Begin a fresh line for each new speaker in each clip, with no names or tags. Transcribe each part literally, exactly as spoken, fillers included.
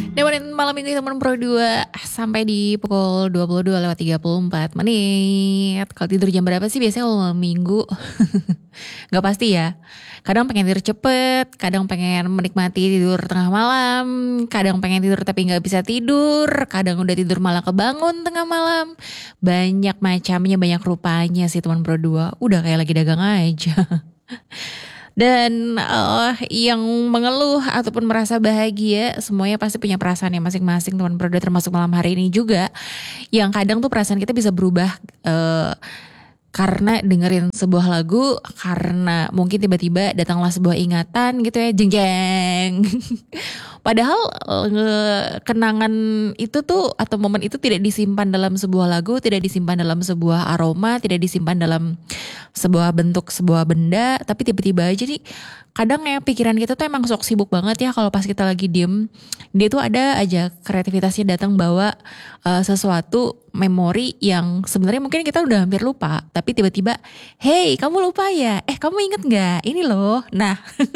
Nemenin malam minggu teman Pro dua sampai di pukul dua puluh dua lewat tiga puluh empat menit. Kalau tidur jam berapa sih biasanya kalau malam minggu? Gak pasti ya. Kadang pengen tidur cepet, kadang pengen menikmati tidur tengah malam, kadang pengen tidur tapi gak bisa tidur, kadang udah tidur malah kebangun tengah malam. Banyak macamnya, banyak rupanya sih teman Pro dua. Udah kayak lagi dagang aja. Dan uh, yang mengeluh ataupun merasa bahagia, semuanya pasti punya perasaan yang masing-masing teman Pro dua, termasuk malam hari ini juga. Yang kadang tuh perasaan kita bisa berubah uh, karena dengerin sebuah lagu, karena mungkin tiba-tiba datanglah sebuah ingatan gitu ya, jeng jeng. Padahal uh, kenangan itu tuh atau momen itu tidak disimpan dalam sebuah lagu, tidak disimpan dalam sebuah aroma, tidak disimpan dalam sebuah bentuk sebuah benda, tapi tiba-tiba aja nih kadang ya pikiran kita tuh emang sok sibuk banget ya kalau pas kita lagi diem, dia tuh ada aja kreativitasnya datang bawa uh, sesuatu memori yang sebenarnya mungkin kita udah hampir lupa, tapi tiba-tiba hey kamu lupa ya, eh kamu inget nggak ini loh. Nah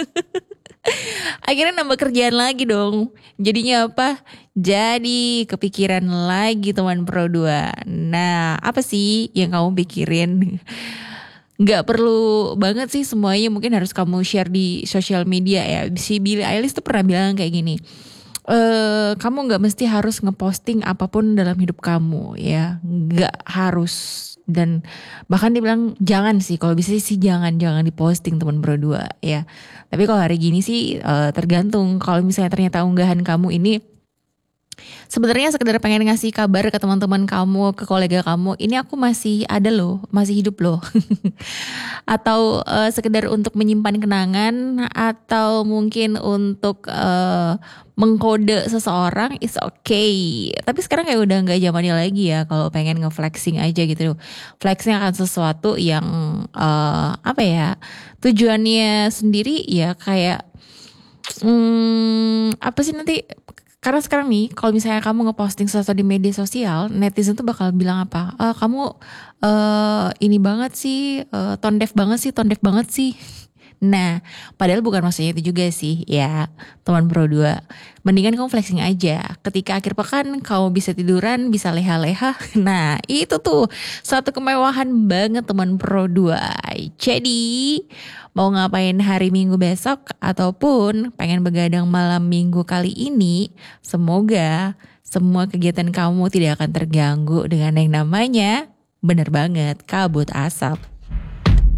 akhirnya nambah kerjaan lagi dong. Jadinya apa? Jadi kepikiran lagi teman Pro dua. Nah apa sih yang kamu pikirin? Gak perlu banget sih semuanya mungkin harus kamu share di sosial media ya. Si Billie Eilish tuh pernah bilang kayak gini, e, kamu gak mesti harus ngeposting apapun dalam hidup kamu ya. Gak harus. Dan bahkan dia bilang jangan sih, kalau bisa sih jangan jangan diposting teman Pro dua ya. Tapi kalau hari gini sih uh, tergantung. Kalau misalnya ternyata unggahan kamu ini sebenarnya sekedar pengen ngasih kabar ke teman-teman kamu, ke kolega kamu, ini aku masih ada loh, masih hidup loh. Atau uh, sekedar untuk menyimpan kenangan, atau mungkin untuk uh, mengkode seseorang, is okay. Tapi sekarang kayak udah gak zamannya lagi ya kalau pengen nge-flexing aja gitu. Flexing akan sesuatu yang uh, apa ya, tujuannya sendiri ya kayak hmm, apa sih nanti. Karena sekarang nih, kalau misalnya kamu ngeposting sesuatu di media sosial, netizen tuh bakal bilang apa? E, kamu uh, ini banget sih, uh, tone deaf banget sih, tone deaf banget sih. Nah, padahal bukan maksudnya itu juga sih, ya teman Pro dua. Mendingan kamu flexing aja. Ketika akhir pekan kamu bisa tiduran, bisa leha-leha. Nah, itu tuh suatu kemewahan banget teman Pro dua. Jadi, mau ngapain hari Minggu besok ataupun pengen begadang malam Minggu kali ini, semoga semua kegiatan kamu tidak akan terganggu dengan yang namanya, bener banget, kabut asap.